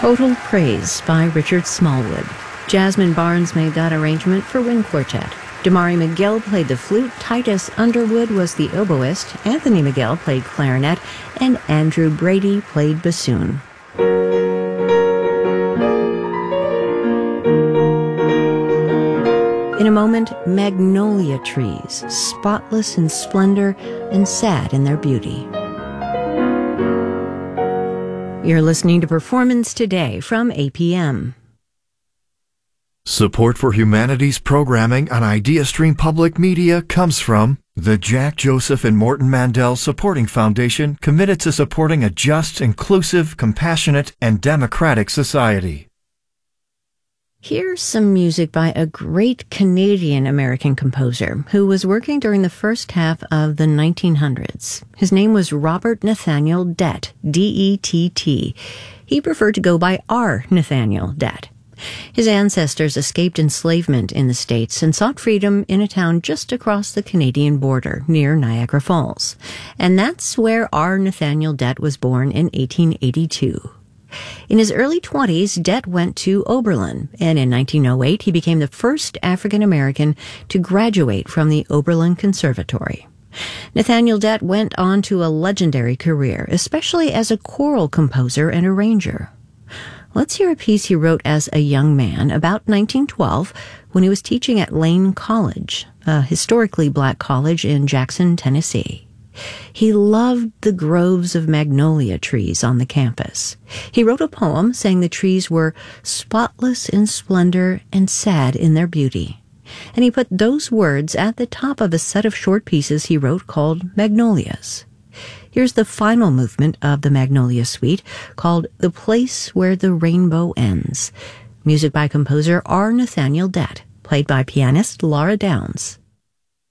Total Praise by Richard Smallwood. Jasmine Barnes made that arrangement for wind quartet. Damari Miguel played the flute, Titus Underwood was the oboist, Anthony Miguel played clarinet, and Andrew Brady played bassoon. In a moment, magnolia trees, spotless in splendor and sad in their beauty. You're listening to Performance Today from APM. Support for humanities programming on IdeaStream Public Media comes from the Jack Joseph and Morton Mandel Supporting Foundation, committed to supporting a just, inclusive, compassionate, and democratic society. Here's some music by a great Canadian-American composer who was working during the first half of the 1900s. His name was Robert Nathaniel Dett, D-E-T-T. He preferred to go by R. Nathaniel Dett. His ancestors escaped enslavement in the States and sought freedom in a town just across the Canadian border near Niagara Falls. And that's where R. Nathaniel Dett was born in 1882. In his early 20s, Dett went to Oberlin, and in 1908 he became the first African-American to graduate from the Oberlin Conservatory. Nathaniel Dett went on to a legendary career, especially as a choral composer and arranger. Let's hear a piece he wrote as a young man about 1912 when he was teaching at Lane College, a historically black college in Jackson, Tennessee. He loved the groves of magnolia trees on the campus. He wrote a poem saying the trees were spotless in splendor and sad in their beauty. And he put those words at the top of a set of short pieces he wrote called Magnolias. Here's the final movement of the Magnolia Suite called The Place Where the Rainbow Ends. Music by composer R. Nathaniel Dett, played by pianist Laura Downs.